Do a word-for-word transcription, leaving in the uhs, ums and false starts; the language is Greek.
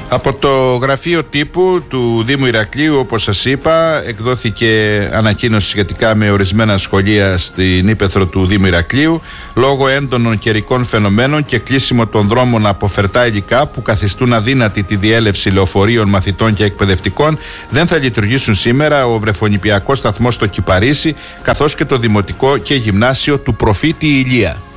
Από το γραφείο τύπου του Δήμου Ηρακλείου, όπως σας είπα, εκδόθηκε ανακοίνωση σχετικά με ορισμένα σχολεία στην ύπαιθρο του Δήμου Ηρακλείου. Λόγω έντονων καιρικών φαινομένων και κλείσιμο των δρόμων από φερτά υλικά που καθιστούν αδύνατη τη διέλευση λεωφορείων, μαθητών και εκπαιδευτικών, δεν θα λειτουργήσουν σήμερα ο βρεφονιπιακός σταθμός στο Κυπαρίσι, καθώς και το δημοτικό και γυμνάσιο του Προφήτη Ηλία.